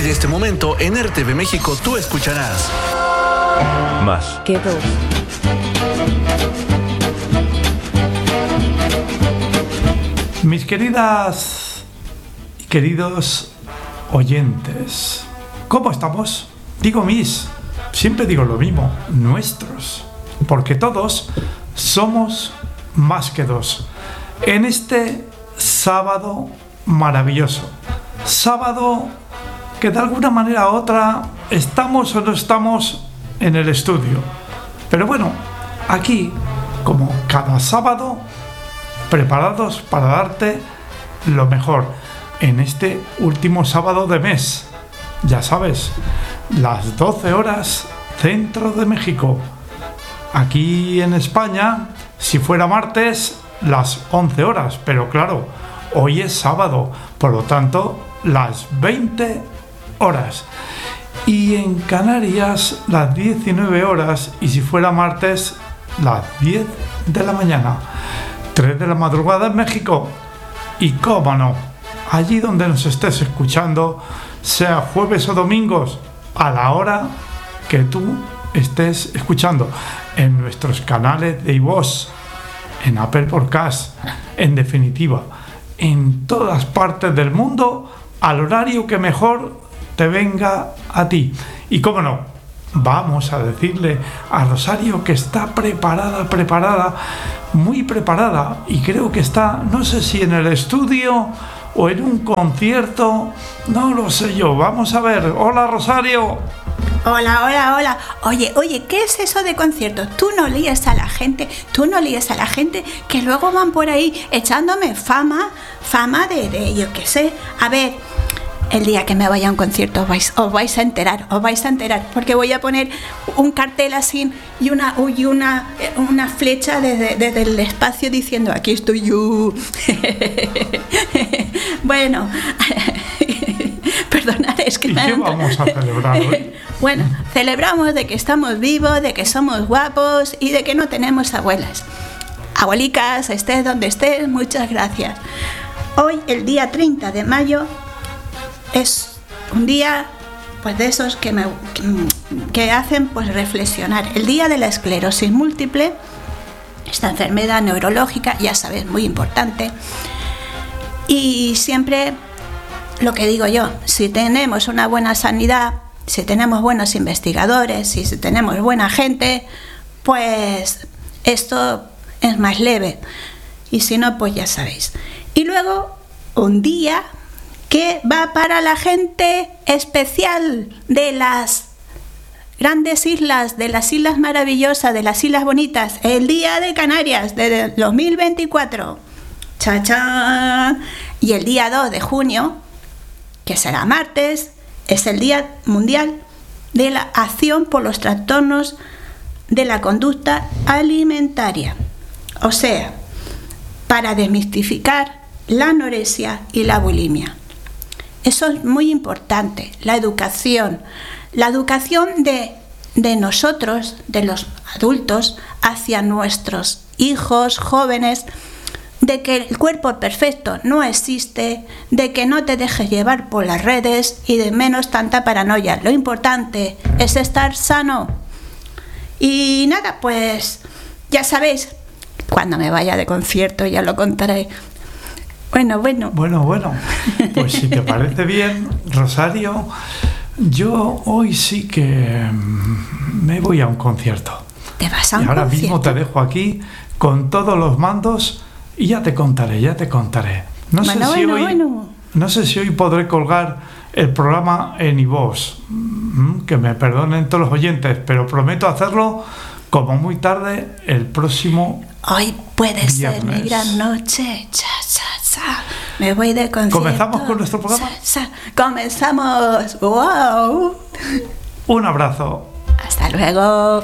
de este momento, en RTV México, tú escucharás Más que dos. Mis queridas y queridos oyentes, ¿cómo estamos? Digo mis, siempre digo lo mismo, nuestros, porque todos somos más que dos. En este sábado maravilloso, sábado que de alguna manera u otra estamos o no estamos en el estudio, pero bueno, aquí, como cada sábado, preparados para darte lo mejor en este último sábado de mes. Ya sabes, las 12 horas centro de México. Aquí en España, si fuera martes, las 11 horas, pero claro, hoy es sábado, por lo tanto, las 20 horas. Y en Canarias, las 19 horas, y si fuera martes, las 10 de la mañana. 3 de la madrugada en México. Y cómo no, allí donde nos estés escuchando, sea jueves o domingos, a la hora que tú estés escuchando, en nuestros canales de iVoox, en Apple Podcast, en definitiva, en todas partes del mundo, al horario que mejor te venga a ti. Y cómo no, vamos a decirle a Rosario que está preparada, muy preparada, y creo que está, no sé si en el estudio o en un concierto, no lo sé yo. Vamos a ver. Hola, Rosario. Hola. Oye, ¿qué es eso de conciertos? Tú no líes a la gente que luego van por ahí echándome fama de yo qué sé. A ver, el día que me vaya a un concierto os vais a enterar, porque voy a poner un cartel así y una flecha desde el espacio diciendo: aquí estoy yo. Bueno, perdonad, es que... ¿Y qué vamos a celebrar hoy? Bueno, celebramos de que estamos vivos, de que somos guapos y de que no tenemos abuelas. Abuelicas, estés donde estés, muchas gracias. Hoy, el día 30 de mayo, es un día pues de esos que hacen pues reflexionar. El día de la esclerosis múltiple, esta enfermedad neurológica, ya sabes, muy importante. Y siempre lo que digo yo, si tenemos una buena sanidad, si tenemos buenos investigadores, si tenemos buena gente, pues esto es más leve. Y si no, pues ya sabéis. Y luego, un día que va para la gente especial de las grandes islas, de las islas maravillosas, de las islas bonitas, el Día de Canarias de 2024. ¡Chachán! Y el día 2 de junio, que será martes, es el Día Mundial de la Acción por los Trastornos de la Conducta Alimentaria. O sea, para desmistificar la anorexia y la bulimia. Eso es muy importante, la educación de nosotros, de los adultos, hacia nuestros hijos, jóvenes, de que el cuerpo perfecto no existe, de que no te dejes llevar por las redes y de menos tanta paranoia. Lo importante es estar sano. Y nada, pues ya sabéis, cuando me vaya de concierto ya lo contaré. Bueno. Pues si te parece bien, Rosario, yo hoy sí que me voy a un concierto. ¿Te vas a un concierto? Y ahora mismo te dejo aquí con todos los mandos y ya te contaré. No sé si hoy podré colgar el programa en iVoox, que me perdonen todos los oyentes, pero prometo hacerlo como muy tarde el próximo hoy puede viernes. Ser mi gran noche. Me voy de concierto. ¿Comenzamos con nuestro programa? Comenzamos. ¡Wow! Un abrazo. Hasta luego.